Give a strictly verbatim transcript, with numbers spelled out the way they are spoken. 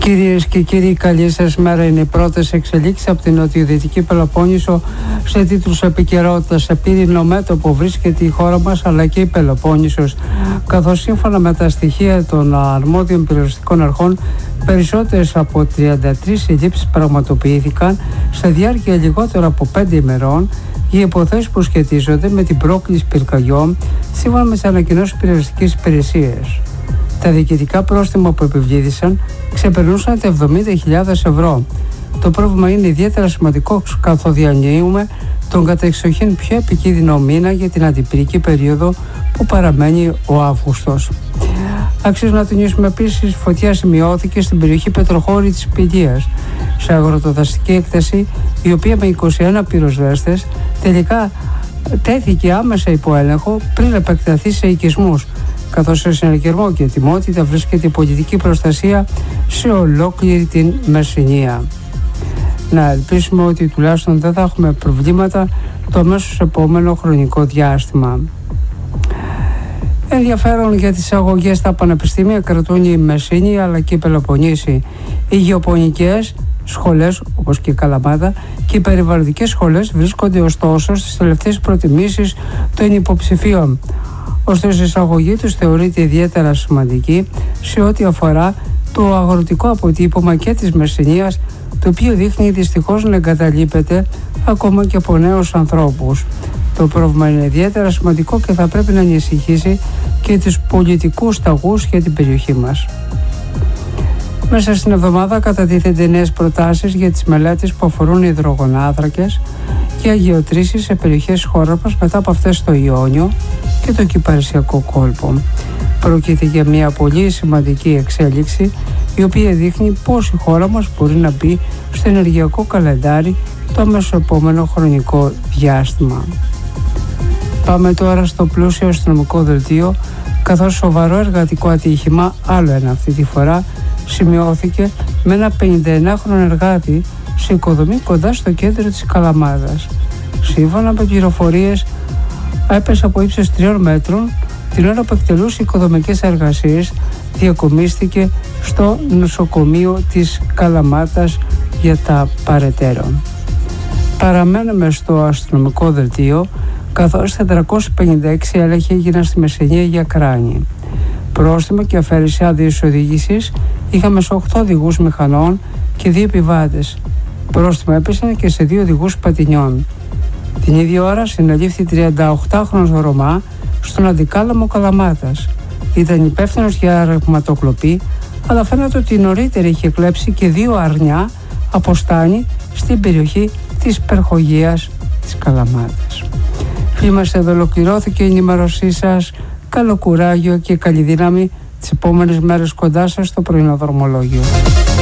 Κυρίες και κύριοι, καλή σας μέρα. Είναι οι πρώτες εξελίξεις από την νοτιοδυτική Πελοπόννησο σε τίτλους επικαιρότητας. Σε πύρινο μέτωπο βρίσκεται η χώρα μας αλλά και η Πελοπόννησος, καθώς σύμφωνα με τα στοιχεία των αρμόδιων πυροσβεστικών αρχών, περισσότερες από τριάντα τρεις συλλήψεις πραγματοποιήθηκαν σε διάρκεια λιγότερο από πέντε ημερών για υποθέσεις που σχετίζονται με την πρόκληση πυρκαγιών, σύμφωνα με τις ανακοινώσεις πυροσβεστικής υπηρεσίας. Τα διοικητικά πρόστιμα που επιβλήθησαν ξεπερνούσαν τα εβδομήντα χιλιάδες ευρώ. Το πρόβλημα είναι ιδιαίτερα σημαντικό καθώς διανύουμε τον κατεξοχήν πιο επικίνδυνο μήνα για την αντιπυρική περίοδο που παραμένει ο Αύγουστος. Αξίζει να τονίσουμε επίσης, η φωτιά σημειώθηκε στην περιοχή Πετροχώρη της Πηλίας, σε αγροτοδαστική έκταση, η οποία με είκοσι ένα πυροσβέστες τελικά τέθηκε άμεσα υπό έλεγχο πριν επεκταθεί σε οικισμούς, καθώς σε συνεργασμό και ετοιμότητα βρίσκεται η πολιτική προστασία σε ολόκληρη την Μεσσηνία. Να ελπίσουμε ότι τουλάχιστον δεν θα έχουμε προβλήματα το αμέσως επόμενο χρονικό διάστημα. Ενδιαφέρον για τις αγωγές στα πανεπιστήμια κρατούν η Μεσσήνη αλλά και η Πελοποννήσι. Οι γεωπονικές σχολές, όπως και η Καλαμάτα, και οι περιβαλλοντικές σχολές βρίσκονται ωστόσο στις τελευταίες προτιμήσεις των υποψηφίων. Ωστόσο, η εισαγωγή τους θεωρείται ιδιαίτερα σημαντική σε ό,τι αφορά το αγροτικό αποτύπωμα και της Μεσσηνίας, το οποίο δείχνει δυστυχώς να εγκαταλείπεται ακόμα και από νέους ανθρώπους. Το πρόβλημα είναι ιδιαίτερα σημαντικό και θα πρέπει να ανησυχήσει και τους πολιτικούς ταγούς για την περιοχή μας. Μέσα στην εβδομάδα κατατίθενται νέες προτάσεις για τις μελέτες που αφορούν υδρογονάνθρακες και αγιοτρήσεις σε περιοχές της χώρας μας μετά από αυτές στο Ιόνιο και το Κυπαρισιακό κόλπο. Πρόκειται για μια πολύ σημαντική εξέλιξη, η οποία δείχνει πώς η χώρα μας μπορεί να μπει στο ενεργειακό καλεντάρι το μεσοεπόμενο χρονικό διάστημα. Πάμε τώρα στο πλούσιο αστυνομικό δελτίο, καθώς σοβαρό εργατικό ατύχημα, άλλο ένα αυτή τη φορά, σημειώθηκε με ένα πενηνταενάχρονο εργάτη σε οικοδομή κοντά στο κέντρο της Καλαμάδας. Σύμφωνα με πληροφορίες, έπεσε από ύψος τριών μέτρων την ώρα που εκτελούσε οικοδομικές εργασίες, διακομίστηκε στο νοσοκομείο της Καλαμάτας για τα παρετέρω. Παραμένουμε στο αστυνομικό δελτίο, καθώς τετρακόσιοι πενήντα έξι έλεγχοι έγιναν στη Μεσσηνία για κράνη. Πρόστιμο και αφαίρεση άδειας οδήγησης είχαμε σε οκτώ οδηγούς μηχανών και δύο επιβάτες. Πρόστιμα έπεσαν και σε δύο οδηγούς πατινιών. Την ίδια ώρα συνελήφθη τριανταοκτάχρονος Ρωμά στον Αντικάλαμο Καλαμάτας. Ήταν υπεύθυνος για ρευματοκλοπή, αλλά φαίνεται ότι νωρίτερα είχε κλέψει και δύο αρνιά από στάνη στην περιοχή της Περχογίας της Καλαμάτας. Φίλοι μας, εδώ ολοκληρώθηκε η ενημέρωσή σας. Καλό κουράγιο και καλή δύναμη τις επόμενες μέρες κοντά σας στο πρωινό δρομολόγιο.